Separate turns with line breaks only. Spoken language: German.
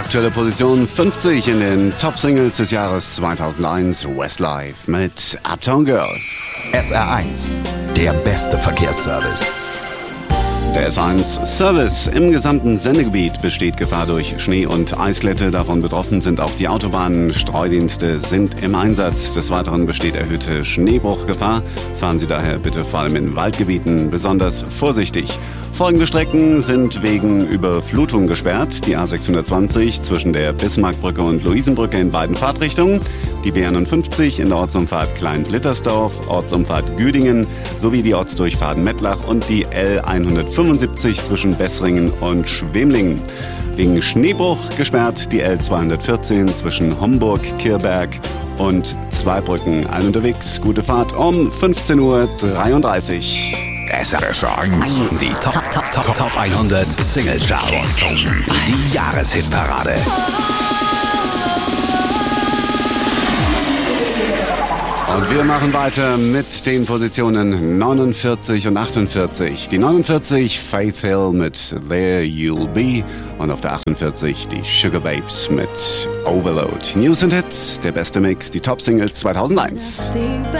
Aktuelle Position 50 in den Top-Singles des Jahres 2001. Westlife mit Uptown Girl.
SR1, der beste Verkehrsservice.
Der S1-Service. Im gesamten Sendegebiet besteht Gefahr durch Schnee- und Eisglätte. Davon betroffen sind auch die Autobahnen. Streudienste sind im Einsatz. Des Weiteren besteht erhöhte Schneebruchgefahr. Fahren Sie daher bitte vor allem in Waldgebieten besonders vorsichtig. Folgende Strecken sind wegen Überflutung gesperrt. Die A620 zwischen der Bismarckbrücke und Luisenbrücke in beiden Fahrtrichtungen. Die B51 in der Ortsumfahrt Klein-Blittersdorf, Ortsumfahrt Güdingen sowie die Ortsdurchfahrt Mettlach und die L175 zwischen Bessringen und Schwemlingen. Wegen Schneebruch gesperrt die L214 zwischen Homburg, Kirberg und Zweibrücken. Allen unterwegs, gute Fahrt um 15:33 Uhr.
SR1, die Top 100 Single Charts. Die Jahreshitparade.
Und wir machen weiter mit den Positionen 49 und 48. Die 49 Faith Hill mit There You'll Be und auf der 48 die Sugar Babes mit Overload. News and Hits, der beste Mix, die Top-Singles 2001.